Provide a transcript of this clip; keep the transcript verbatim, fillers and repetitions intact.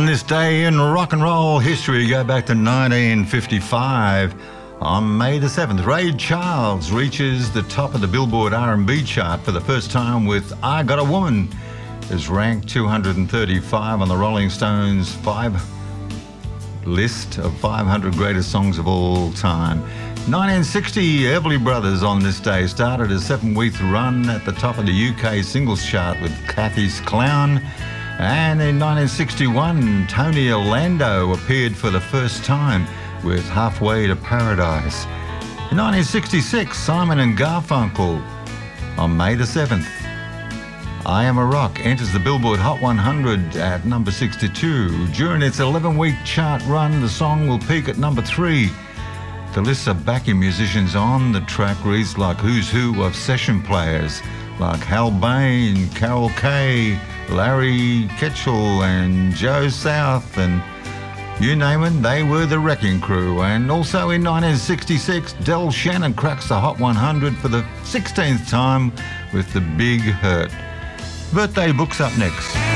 this day in rock and roll history, go back to nineteen fifty-five. On May the seventh, Ray Charles reaches the top of the Billboard R and B chart for the first time with I Got a Woman. Is ranked two hundred thirty-five on the Rolling Stones five list of five hundred greatest songs of all time. nineteen sixty, Everly Brothers on this day started a seven-week run at the top of the U K singles chart with Cathy's Clown. And in nineteen sixty-one, Tony Orlando appeared for the first time with Halfway to Paradise. In nineteen sixty-six, Simon and Garfunkel on May the seventh. I Am a Rock enters the Billboard Hot one hundred at number sixty-two. During its eleven-week chart run, the song will peak at number three. The list of backing musicians on the track reads like who's who of session players, like Hal Bain, Carol Kaye, Larry Ketchell and Joe South, and you name it, they were the Wrecking Crew. And also in nineteen sixty-six, Del Shannon cracks the Hot one hundred for the sixteenth time with The Big Hurt. Birthday Books up next.